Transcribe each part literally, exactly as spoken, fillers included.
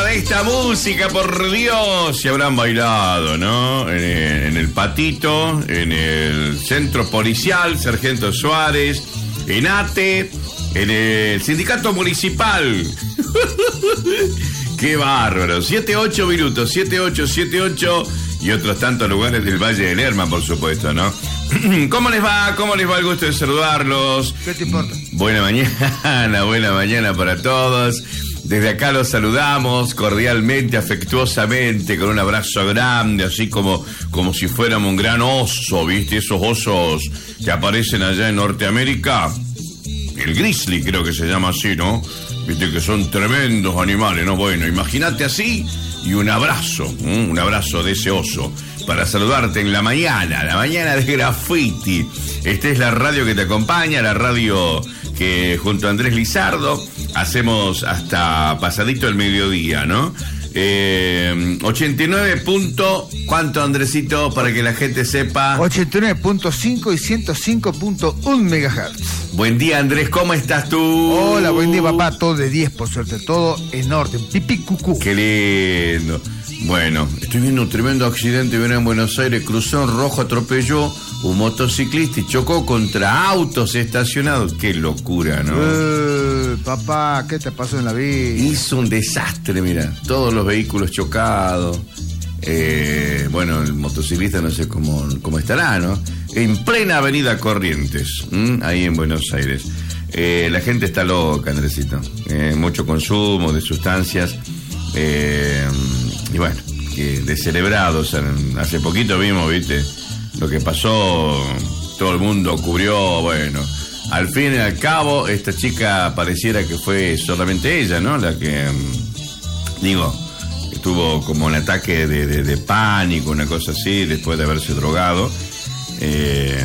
esta música, por Dios. Se habrán bailado, ¿no? En el, en el Patito, en el Centro Policial, Sargento Suárez, en ATE, en el Sindicato Municipal. ¡Qué bárbaro! siete, ocho minutos, siete, ocho, siete, ocho y otros tantos lugares del Valle de Lerma, por supuesto, ¿no? ¿Cómo les va? ¿Cómo les va? El gusto de saludarlos. ¿Qué te importa? Buena mañana, buena mañana para todos. Desde acá los saludamos cordialmente, afectuosamente, con un abrazo grande, así como, como si fuéramos un gran oso, ¿viste? Esos osos que aparecen allá en Norteamérica. El grizzly creo que se llama así, ¿no? Viste que son tremendos animales, ¿no? Bueno, imagínate así y un abrazo, ¿eh? Un abrazo de ese oso para saludarte en la mañana, la mañana de Graffiti. Esta es la radio que te acompaña, la radio que junto a Andrés Lizardo hacemos hasta pasadito el mediodía, ¿no? Eh, ochenta y nueve punto, ¿cuánto, Andresito, para que la gente sepa? ochenta y nueve punto cinco y ciento cinco punto uno megahertz. Buen día, Andrés, ¿cómo estás tú? Hola, buen día, papá, todo de diez, por suerte, todo en orden, pipí cucú. Qué lindo. Bueno, estoy viendo un tremendo accidente, viene en Buenos Aires, cruzó en rojo, atropelló un motociclista y chocó contra autos estacionados. Qué locura, ¿no? Eh, papá, ¿qué te pasó en la vida? Hizo un desastre, mira, todos los vehículos chocados. Eh, bueno, el motociclista no sé cómo, cómo estará, ¿no? En plena avenida Corrientes, ¿m? Ahí en Buenos Aires. Eh, la gente está loca, Andresito. Eh, mucho consumo de sustancias. Eh, y bueno, que descerebrados. Hace poquito vimos, viste, lo que pasó. Todo el mundo cubrió, bueno. Al fin y al cabo, esta chica pareciera que fue solamente ella, ¿no? La que, digo, tuvo como un ataque de, de, de pánico, una cosa así, después de haberse drogado. Eh,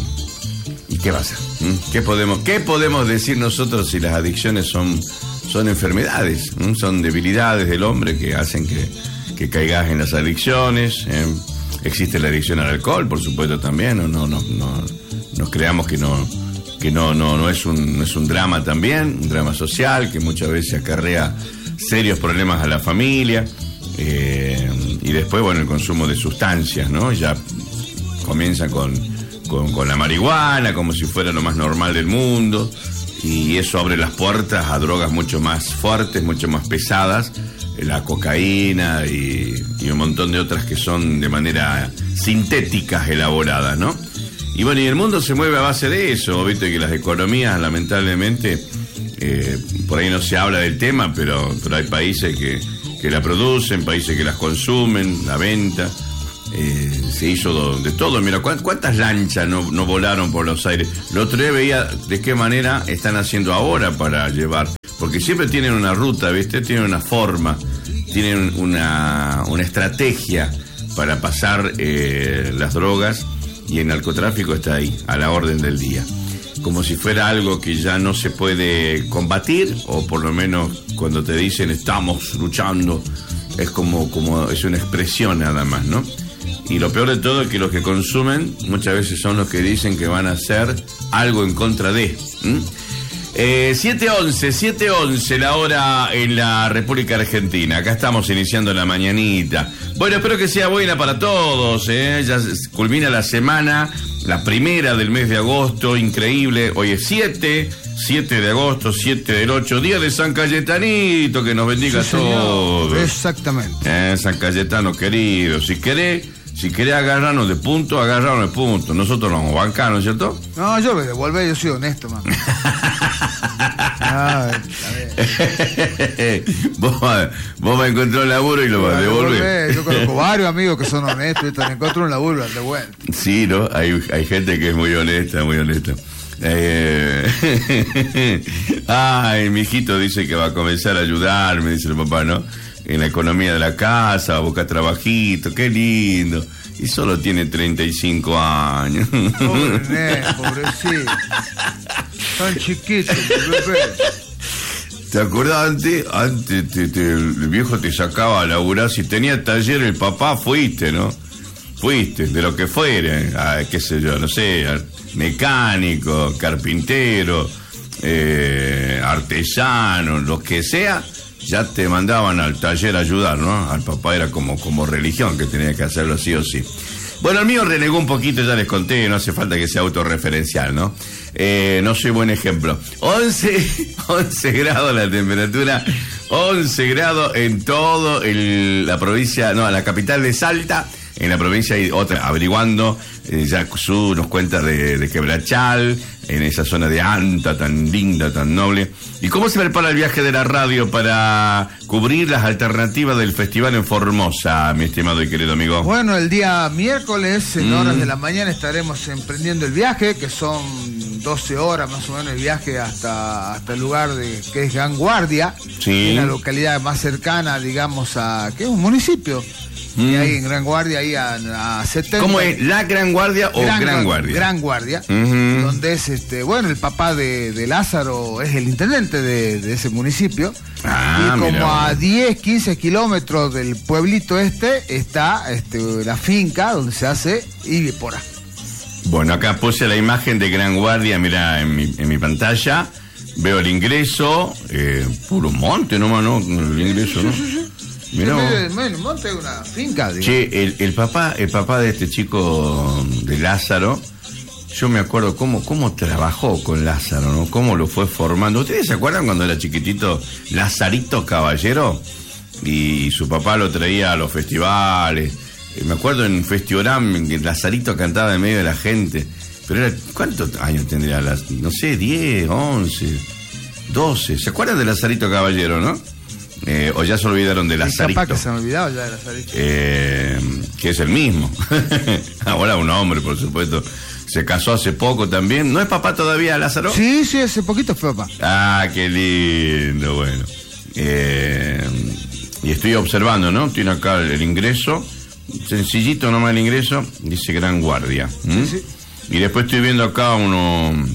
¿Y qué pasa? ¿Mm? ¿Qué podemos, qué podemos decir nosotros si las adicciones son, son enfermedades? ¿Mm? Son debilidades del hombre que hacen que, que caigas en las adicciones. ¿eh? Existe la adicción al alcohol, por supuesto, también. No, no, no, no nos creamos que no, que no, no, no es un, no es un drama también, un drama social que muchas veces acarrea serios problemas a la familia. Eh, y después, bueno, el consumo de sustancias, ¿no? Ya comienza con, con, con la marihuana, como si fuera lo más normal del mundo, y eso abre las puertas a drogas mucho más fuertes, mucho más pesadas, la cocaína y, y un montón de otras que son de manera sintéticas elaboradas, ¿no? Y bueno, y el mundo se mueve a base de eso, viste que las economías, lamentablemente, eh, por ahí no se habla del tema, pero, pero hay países que, que la producen, países que las consumen, la venta. Eh, se hizo de todo. Mira, ¿cuántas lanchas no, no volaron por los aires? Lo otro día veía de qué manera están haciendo ahora para llevar, porque siempre tienen una ruta, ¿viste? Tienen una forma, tienen una, una estrategia para pasar eh, las drogas, y el narcotráfico está ahí, a la orden del día, como si fuera algo que ya no se puede combatir, o por lo menos cuando te dicen estamos luchando, es como, como es una expresión nada más, ¿no? Y lo peor de todo es que los que consumen muchas veces son los que dicen que van a hacer algo en contra de. ¿Mm? Eh, siete once, siete once la hora en la República Argentina. Acá estamos iniciando la mañanita. Bueno, espero que sea buena para todos, ¿eh? Ya culmina la semana, la primera del mes de agosto, increíble. Hoy es siete, siete de agosto, siete del ocho, día de San Cayetanito, que nos bendiga Sí, a todos. señor. Exactamente. Eh, San Cayetano querido, si querés, si querés agarrarnos de punto, agarrarnos de punto. Nosotros nos vamos a bancar, ¿no es cierto? No, yo me devuelvo, yo soy honesto, man. Ay, vos, vos me encontró un laburo y lo vas a devolver. Yo conozco varios amigos que son honestos y me encuentro un laburo de vuelta. Sí, ¿no? Hay, hay gente que es muy honesta, muy honesta. Eh... Ay, mi hijito dice que va a comenzar a ayudarme, dice el papá, ¿no? En la economía de la casa, a buscar trabajito, qué lindo. Y solo tiene treinta y cinco años. Pobre nene, pobrecito. Tan chiquito, bebé. ¿Te acordás antes? Antes te, te, el viejo te sacaba a laburar. Si tenía taller el papá, fuiste, ¿no? Fuiste, de lo que fuera. Ay, qué sé yo, no sé, mecánico, carpintero, eh, artesano, lo que sea. ya te mandaban al taller a ayudar, ¿no? Al papá era como, como religión, que tenía que hacerlo sí o sí. Bueno, el mío renegó un poquito, ya les conté, no hace falta que sea autorreferencial, ¿no? Eh, no soy buen ejemplo. once, once grados la temperatura, once grados en todo el, la provincia, no, la capital de Salta. En la provincia hay otra, averiguando, eh, ya Su nos cuenta de, de Quebrachal, en esa zona de Anta, tan linda, tan noble. ¿Y cómo se prepara el viaje de la radio para cubrir las alternativas del festival en Formosa, mi estimado y querido amigo? Bueno, el día miércoles, en Mm. horas de la mañana, estaremos emprendiendo el viaje, que son doce horas más o menos el viaje hasta, hasta el lugar de que es Gran Guardia, Sí. que es la localidad más cercana, digamos, a que es un municipio. Y ahí en Gran Guardia, ahí a, a setenta. ¿Cómo es? ¿La Gran Guardia o Gran, Gran Guardia? Gran Guardia, Uh-huh. donde es, este, bueno, el papá de, de Lázaro es el intendente de, de ese municipio. Ah, y como mirá. a diez, quince kilómetros del pueblito este está este, la finca donde se hace Ibipora. Bueno, acá puse la imagen de Gran Guardia, mira, en mi, en mi pantalla. Veo el ingreso, eh, puro monte nomás, ¿no? El ingreso, ¿no? Mirá vos. En medio del monte hay una finca, digamos. Che, el, el papá, el papá de este chico de Lázaro, yo me acuerdo cómo, cómo trabajó con Lázaro, ¿no? Cómo lo fue formando. ¿Ustedes se acuerdan cuando era chiquitito Lazarito Caballero? Y su papá lo traía a los festivales. Eh, Me acuerdo en Festioram que Lazarito cantaba en medio de la gente. Pero era, ¿cuántos años tendría? Las, no sé, diez, once, doce. ¿Se acuerdan de Lazarito Caballero, no? Eh, o ya se olvidaron de Y Lazarito. capaz que se me olvidaba ya de Lazarito. Eh, que es el mismo. Ahora un hombre, por supuesto. Se casó hace poco también. ¿No es papá todavía, Lázaro? Sí, sí, hace poquito fue papá. Ah, qué lindo, bueno. Eh, y estoy observando, ¿no? Tiene acá el, el ingreso. Sencillito nomás el ingreso. Dice Gran Guardia. ¿Mm? Sí, sí. Y después estoy viendo acá unos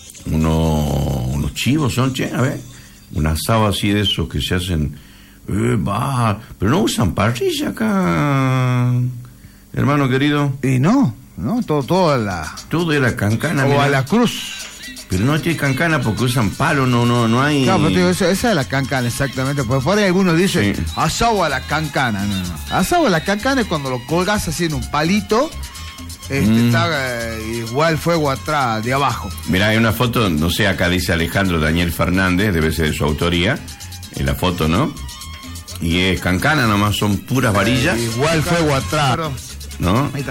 uno, unos chivos, ¿son? Che, a ver. Un asado así de esos que se hacen. Eh, va, pero no usan parrilla acá, hermano querido. Y no, no, todo, todo a la... Todo era cancana. o mirá. a la cruz. Pero no tiene cancana porque usan palo, no, no, no hay. Claro, pero te digo, esa, esa es la cancana, exactamente. Porque por ahí algunos dicen, Sí. asado a la cancana. No, no. Asado a la cancana es cuando lo colgas así en un palito, este, Mm. está eh, igual fuego atrás, de abajo. Mirá, hay una foto, no sé, acá dice Alejandro Daniel Fernández, debe ser de su autoría, en la foto, ¿no? Y es cancana nomás, son puras varillas, Eh, igual fuego atrás. Claro. ¿no? Ahí está.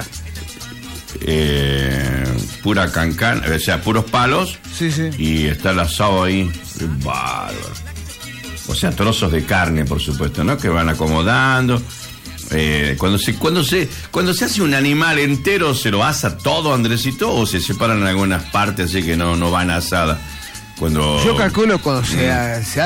Eh, pura cancana, o sea, puros palos, Sí, sí. y está el asado ahí. Qué bárbaro. O sea, trozos de carne, por supuesto, ¿no? Que van acomodando. Eh, cuando se cuando se cuando se hace un animal entero, ¿se lo asa todo, Andresito, o se separan algunas partes así que no, no van asadas? Cuando Yo calculo cuando se, se